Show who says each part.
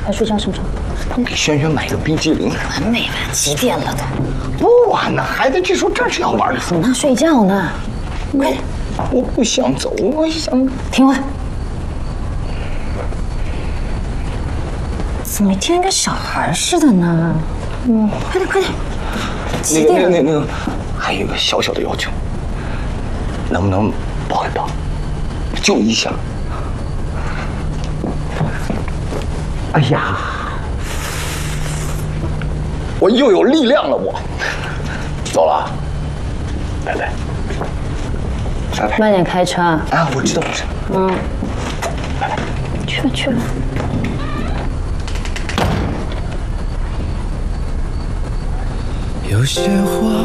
Speaker 1: 还睡觉什么时候？
Speaker 2: 给轩轩买个冰激凌。
Speaker 1: 完美了，几点了都？
Speaker 2: 不晚呢，孩子这时候正是要玩的。
Speaker 1: 哄他睡觉呢。快点！
Speaker 2: 我不想走，我想
Speaker 1: 听话。怎么一天跟小孩似的呢？快点快点！几点了？
Speaker 2: 那个，还有一个小小的要求，能不能抱一抱，就一下？哎呀，我又有力量了，我走了，拜拜。拜拜。
Speaker 1: 慢点开车啊！
Speaker 2: 啊，我知道，拜拜。
Speaker 1: 去吧去吧。
Speaker 3: 有些话